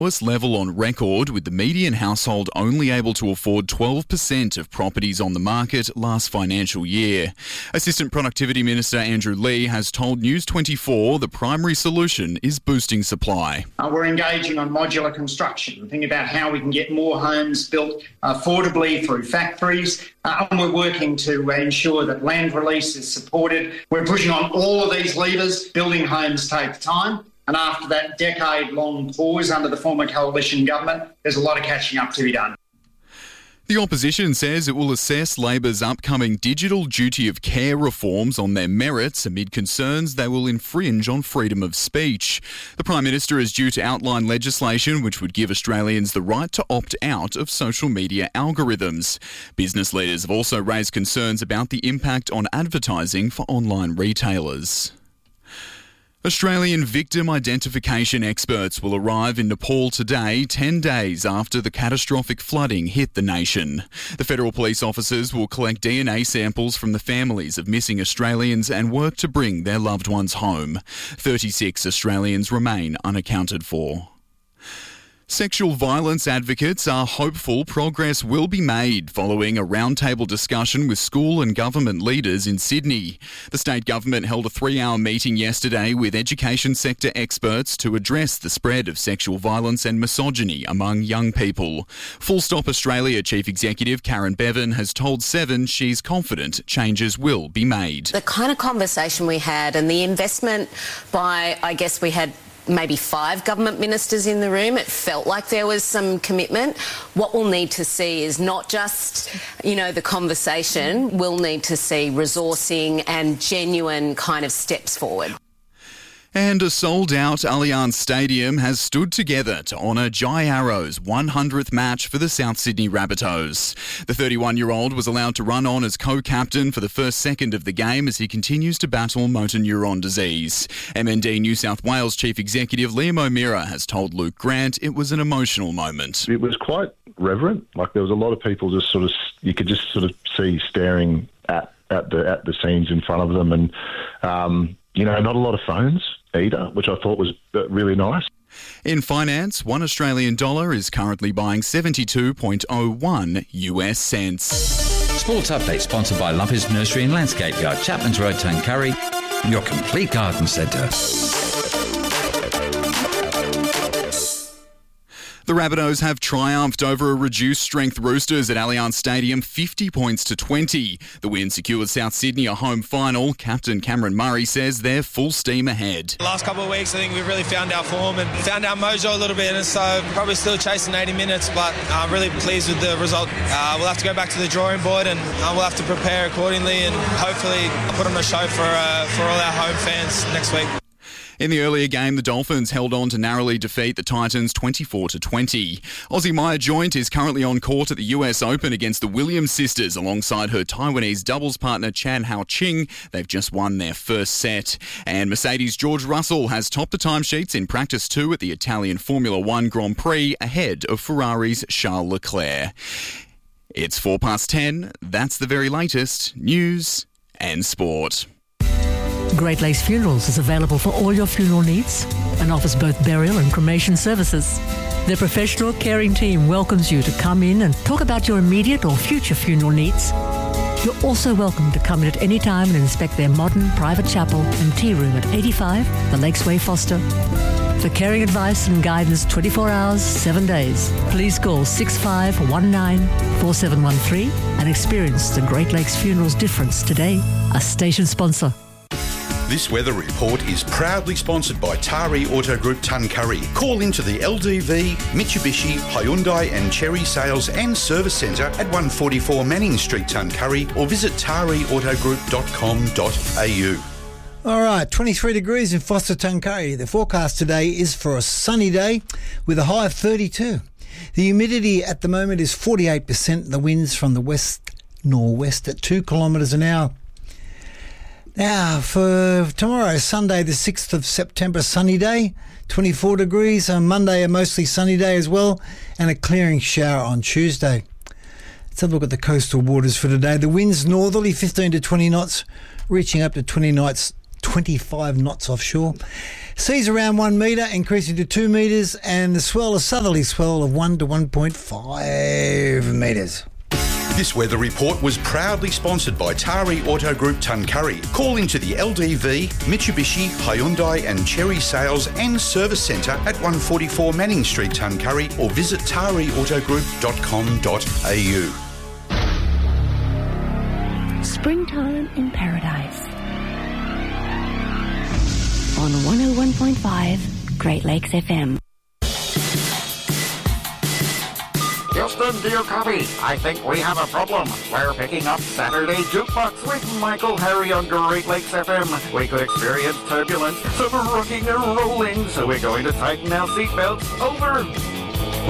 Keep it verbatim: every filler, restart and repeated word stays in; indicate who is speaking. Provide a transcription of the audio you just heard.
Speaker 1: lowest level on record, with the median household only able to afford twelve percent of properties on the market last financial year. Assistant Productivity Minister Andrew Leigh has told News twenty-four the primary solution is boosting supply.
Speaker 2: Uh, we're engaging on modular construction, thinking about how we can get more homes built affordably through factories, uh, and we're working to ensure that land release is supported. We're pushing on all of these levers. Building homes takes time. And after that decade-long pause under the former coalition government, there's a lot of catching up to be done.
Speaker 1: The opposition says it will assess Labor's upcoming digital duty of care reforms on their merits amid concerns they will infringe on freedom of speech. The Prime Minister is due to outline legislation which would give Australians the right to opt out of social media algorithms. Business leaders have also raised concerns about the impact on advertising for online retailers. Australian victim identification experts will arrive in Nepal today, ten days after the catastrophic flooding hit the nation. The federal police officers will collect D N A samples from the families of missing Australians and work to bring their loved ones home. thirty-six Australians remain unaccounted for. Sexual violence advocates are hopeful progress will be made following a roundtable discussion with school and government leaders in Sydney. The state government held a three-hour meeting yesterday with education sector experts to address the spread of sexual violence and misogyny among young people. Full Stop Australia Chief Executive Karen Bevan has told Seven she's confident changes will be made.
Speaker 3: The kind of conversation we had and the investment by, I guess we had maybe five government ministers in the room. It felt like there was some commitment. What we'll need to see is not just, you know, the conversation. We'll need to see resourcing and genuine kind of steps forward.
Speaker 1: And a sold-out Allianz Stadium has stood together to honour Jai Arrow's one hundredth match for the South Sydney Rabbitohs. The thirty-one-year-old was allowed to run on as co-captain for the first second of the game as he continues to battle motor neuron disease. M N D New South Wales Chief Executive Liam O'Meara has told Luke Grant it was an emotional moment.
Speaker 4: It was quite reverent. Like, there was a lot of people just sort of, you could just sort of see staring at, at the at the scenes in front of them, and um, you know, not a lot of phones either, which I thought was really nice.
Speaker 1: In finance, one Australian dollar is currently buying seventy-two point oh one U S cents.
Speaker 5: Sports Update sponsored by Lumpy's Nursery and Landscape Yard, Chapman's Road, Tuncurry, your complete garden centre.
Speaker 1: The Rabbitohs have triumphed over a reduced-strength Roosters at Allianz Stadium, fifty points to twenty. The win secured South Sydney a home final. Captain Cameron Murray says they're full steam ahead.
Speaker 6: The last couple of weeks, I think we've really found our form and found our mojo a little bit, and so probably still chasing eighty minutes, but I'm really pleased with the result. Uh, we'll have to go back to the drawing board, and uh, we'll have to prepare accordingly, and hopefully put on a show for uh, for all our home fans next week.
Speaker 1: In the earlier game, the Dolphins held on to narrowly defeat the Titans twenty-four to twenty. Aussie Maya Joint is currently on court at the U S Open against the Williams sisters alongside her Taiwanese doubles partner Chan Hao Ching. They've just won their first set. And Mercedes' George Russell has topped the timesheets in practice two at the Italian Formula One Grand Prix ahead of Ferrari's Charles Leclerc. It's four past ten. That's the very latest news and sport.
Speaker 7: Great Lakes Funerals is available for all your funeral needs and offers both burial and cremation services. Their professional caring team welcomes you to come in and talk about your immediate or future funeral needs. You're also welcome to come in at any time and inspect their modern private chapel and tea room at eighty-five The Lakes Way, Foster. For caring advice and guidance twenty-four hours, seven days, please call six five one nine four seven one three and experience the Great Lakes Funerals difference today. A station sponsor.
Speaker 8: This weather report is proudly sponsored by Tari Auto Group Tuncurry. Call into the L D V, Mitsubishi, Hyundai and Chery Sales and Service Centre at one forty-four Manning Street, Tuncurry, or visit tari auto group dot com dot a u.
Speaker 9: All right, twenty-three degrees in Foster, Tuncurry. The forecast today is for a sunny day with a high of thirty-two. The humidity at the moment is forty-eight percent. The winds from the west-northwest at two kilometres an hour. Now, for tomorrow, Sunday the sixth of September, sunny day, twenty-four degrees. On Monday, a mostly sunny day as well, and a clearing shower on Tuesday. Let's have a look at the coastal waters for today. The winds northerly, fifteen to twenty knots, reaching up to twenty knots, twenty-five knots offshore. Seas around one metre, increasing to two metres, and the swell, a southerly swell of one to one point five metres.
Speaker 8: This weather report was proudly sponsored by Tari Auto Group Tuncurry. Call into the L D V, Mitsubishi, Hyundai and Cherry Sales and Service Centre at one forty-four Manning Street, Tuncurry, or visit tari auto group dot com dot a u.
Speaker 10: Springtime in Paradise. On one oh one point five Great Lakes F M.
Speaker 11: Houston, do you copy? I think we have a problem. We're picking up Saturday Jukebox with Michael Harry on Great Lakes F M. We could experience turbulence, some rocking and rolling, so we're going to tighten our seatbelts. Over.